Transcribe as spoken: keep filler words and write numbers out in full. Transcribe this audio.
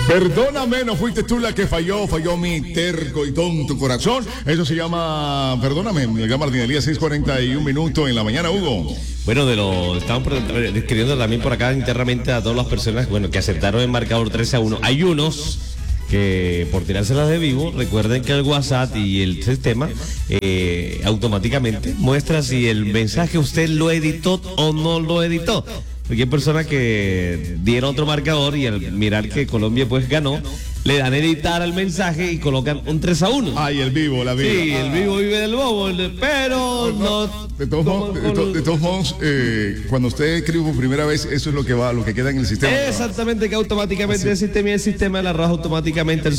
Perdóname, no fuiste tú la que falló, falló mi terco y tonto corazón. Eso se llama, perdóname, me llama Martín Elías, seis cuarenta y un minutos en la mañana, Hugo. Bueno, de lo estamos escribiendo también por acá internamente a todas las personas, bueno, que aceptaron el marcador trece a uno. Hay unos que por tirárselas de vivo, recuerden que el WhatsApp y el sistema eh, automáticamente muestra si el mensaje usted lo editó o no lo editó. Porque hay personas que dieron otro marcador y al mirar que Colombia pues ganó, le dan editar al mensaje y colocan un tres a uno. Ay, el vivo, la vida. Sí, el vivo vive del bobo, el de, pero no. no de todos modos, de, to, de todos modos eh, cuando usted escribe por primera vez, eso es lo que va, lo que queda en el sistema. Exactamente, que automáticamente Así. el sistema y el sistema le arroja automáticamente el